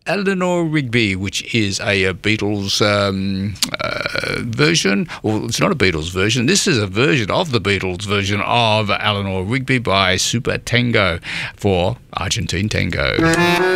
Eleanor Rigby, which is a Beatles version. Well, it's not a Beatles version. This is a version of the Beatles version of Eleanor Rigby by Super Tango for Argentine Tango.